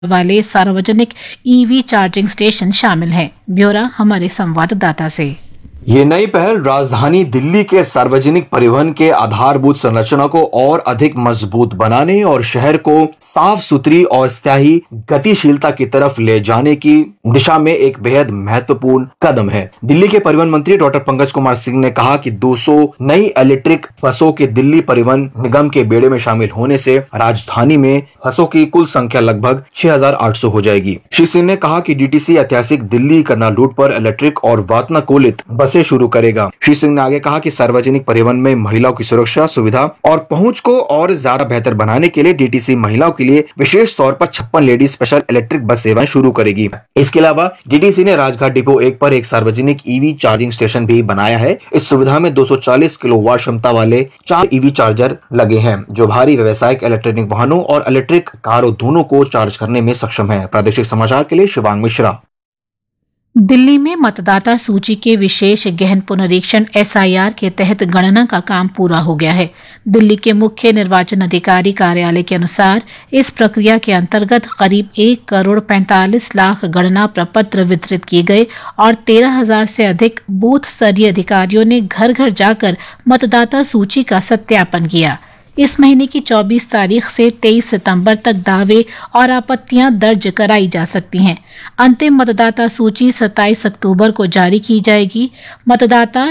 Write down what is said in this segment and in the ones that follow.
वाले सार्वजनिक EV charging station शामिल हैं। ब्यौरा हमारे संवाददाता से। ये नई पहल राजधानी दिल्ली के सार्वजनिक परिवहन के आधारभूत संरचना को और अधिक मजबूत बनाने और शहर को साफ सुथरी और स्थायी गतिशीलता की तरफ ले जाने की दिशा में एक बेहद महत्वपूर्ण कदम है। दिल्ली के परिवहन मंत्री डॉक्टर पंकज कुमार सिंह ने कहा कि 200 नई इलेक्ट्रिक बसों के दिल्ली परिवहन निगम के बेड़े में शामिल होने से राजधानी में बसों की कुल संख्या लगभग 6,800 हो जाएगी। श्री सिंह ने कहा कि डीटीसी ऐतिहासिक दिल्ली करनाल रूट पर इलेक्ट्रिक और वातानुकूलित से शुरू करेगा। श्री सिंह ने आगे कहा कि सार्वजनिक परिवहन में महिलाओं की सुरक्षा, सुविधा और पहुंच को और ज्यादा बेहतर बनाने के लिए डीटीसी महिलाओं के लिए विशेष तौर पर 56 लेडी स्पेशल इलेक्ट्रिक बस सेवाएं शुरू करेगी। इसके अलावा डीटीसी ने राजघाट डिपो 1 पर एक सार्वजनिक ईवी चार्जिंग स्टेशन भी बनाया है। इस सुविधा में 240 किलोवाट क्षमता वाले 4 ईवी चार्जर लगे हैं, जो भारी व्यावसायिक इलेक्ट्रॉनिक वाहनों और इलेक्ट्रिक कारों दोनों को चार्ज करने में सक्षम है। प्रादेशिक समाचार के लिए शिवांग मिश्रा। दिल्ली में मतदाता सूची के विशेष गहन पुनरीक्षण (SIR) के तहत गणना का काम पूरा हो गया है। दिल्ली के मुख्य निर्वाचन अधिकारी कार्यालय के अनुसार इस प्रक्रिया के अंतर्गत करीब 1,45,00,000 गणना प्रपत्र वितरित किए गए और 13,000 से अधिक बूथ स्तरीय अधिकारियों ने घर घर जाकर मतदाता सूची का सत्यापन किया। इस महीने की 24 तारीख से 23 सितंबर तक दावे और आपत्तियां दर्ज कराई जा सकती हैं। अंतिम मतदाता सूची 27 अक्टूबर को जारी की जाएगी। मतदाता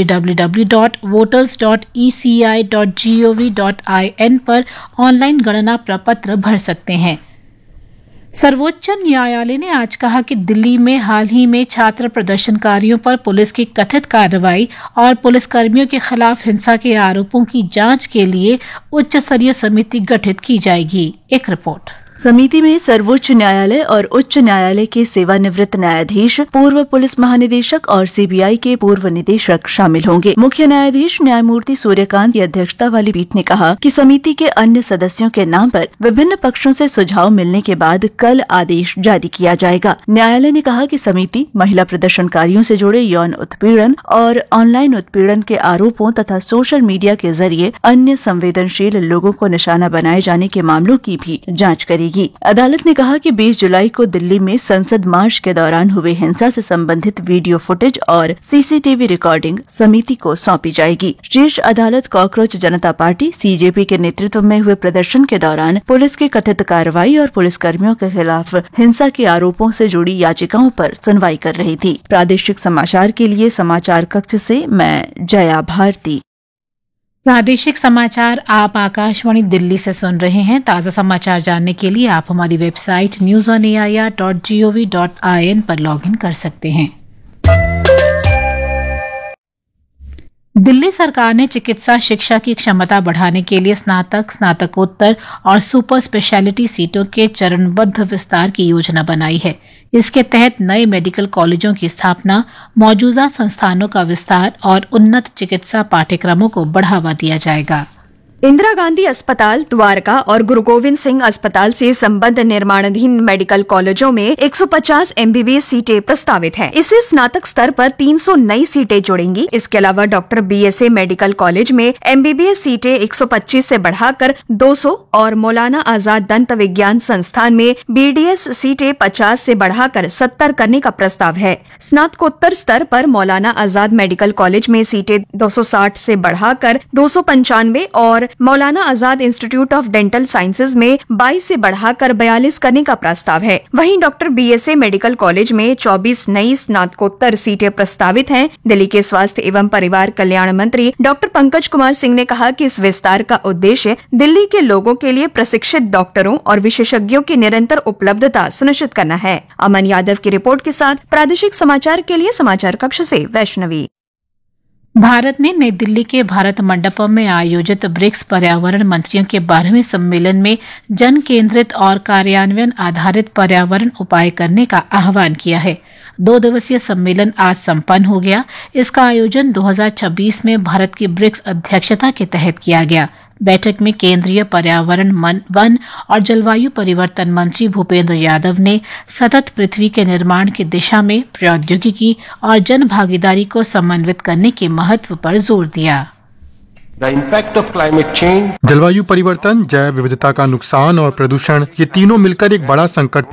www.voters.eci.gov.in पर ऑनलाइन गणना प्रपत्र भर सकते हैं। सर्वोच्च न्यायालय ने आज कहा कि दिल्ली में हाल ही में छात्र प्रदर्शनकारियों पर पुलिस की कथित कार्रवाई और पुलिसकर्मियों के खिलाफ हिंसा के आरोपों की जांच के लिए उच्च स्तरीय समिति गठित की जाएगी। एक रिपोर्ट। समिति में सर्वोच्च न्यायालय और उच्च न्यायालय के सेवानिवृत्त न्यायाधीश, पूर्व पुलिस महानिदेशक और सीबीआई के पूर्व निदेशक शामिल होंगे। मुख्य न्यायाधीश न्यायमूर्ति सूर्यकांत की अध्यक्षता वाली पीठ ने कहा कि समिति के अन्य सदस्यों के नाम पर विभिन्न पक्षों से सुझाव मिलने के बाद कल आदेश जारी किया जाएगा। न्यायालय ने कहा कि समिति महिला प्रदर्शनकारियों से जुड़े यौन उत्पीड़न और ऑनलाइन उत्पीड़न के आरोपों तथा सोशल मीडिया के जरिए अन्य संवेदनशील लोगों को निशाना बनाए जाने के मामलों की भी जाँच करेगी। अदालत ने कहा कि 20 जुलाई को दिल्ली में संसद मार्च के दौरान हुए हिंसा से संबंधित वीडियो फुटेज और सीसीटीवी रिकॉर्डिंग समिति को सौंपी जाएगी। शीर्ष अदालत कॉकरोच जनता पार्टी (CJP) के नेतृत्व में हुए प्रदर्शन के दौरान पुलिस की कथित कार्रवाई और पुलिसकर्मियों के खिलाफ हिंसा के आरोपों से जुड़ी याचिकाओं पर सुनवाई कर रही थी। प्रादेशिक समाचार के लिए समाचार कक्ष से मैं जया भारती। प्रादेशिक समाचार आप आकाशवाणी दिल्ली से सुन रहे हैं। ताज़ा समाचार जानने के लिए आप हमारी वेबसाइट news.air.gov.in पर लॉगिन कर सकते हैं। दिल्ली सरकार ने चिकित्सा शिक्षा की क्षमता बढ़ाने के लिए स्नातक, स्नातकोत्तर और सुपर स्पेशलिटी सीटों के चरणबद्ध विस्तार की योजना बनाई है। इसके तहत नए मेडिकल कॉलेजों की स्थापना, मौजूदा संस्थानों का विस्तार और उन्नत चिकित्सा पाठ्यक्रमों को बढ़ावा दिया जाएगा। इंदिरा गांधी अस्पताल द्वारका और गुरु गोविंद सिंह अस्पताल से संबद्ध निर्माणाधीन मेडिकल कॉलेजों में 150 MBBS सीटें प्रस्तावित हैं। इससे स्नातक स्तर पर 300 नई सीटें जुड़ेंगी। इसके अलावा डॉक्टर BSA मेडिकल कॉलेज में MBBS सीटें 125 से बढ़ाकर 200 और मौलाना आजाद दंत विज्ञान संस्थान में BDS सीटें 50 से बढ़ाकर 70 करने का प्रस्ताव है। स्नातकोत्तर स्तर पर मौलाना आजाद मेडिकल कॉलेज में सीटें 260 से बढ़ाकर 295 और Maulana Azad institute of dental sciences में 22 से बढ़ाकर 42 करने का प्रस्ताव है। वहीं डॉक्टर BSA मेडिकल कॉलेज में 24 नई स्नातकोत्तर सीटें प्रस्तावित हैं। दिल्ली के स्वास्थ्य एवं परिवार कल्याण मंत्री डॉक्टर पंकज कुमार सिंह ने कहा कि इस विस्तार का उद्देश्य दिल्ली के लोगों के लिए प्रशिक्षित डॉक्टरों और विशेषज्ञों की निरंतर उपलब्धता सुनिश्चित करना है। अमन यादव की रिपोर्ट के साथ प्रादेशिक समाचार के लिए समाचार कक्ष से वैष्णवी। भारत ने नई दिल्ली के भारत मंडपम में आयोजित ब्रिक्स पर्यावरण मंत्रियों के 12वें सम्मेलन में जन केंद्रित और कार्यान्वयन आधारित पर्यावरण उपाय करने का आह्वान किया है। 2 दिवसीय सम्मेलन आज संपन्न हो गया। इसका आयोजन 2026 में भारत की ब्रिक्स अध्यक्षता के तहत किया गया। बैठक में केंद्रीय पर्यावरण, वन और जलवायु परिवर्तन मंत्री भूपेंद्र यादव ने सतत पृथ्वी के निर्माण की दिशा में प्रौद्योगिकी और जन भागीदारी को समन्वित करने के महत्व पर जोर दिया। The impact of climate change, जलवायु परिवर्तन, जैव विविधता का नुकसान और प्रदूषण, ये तीनों मिलकर एक बड़ा संकट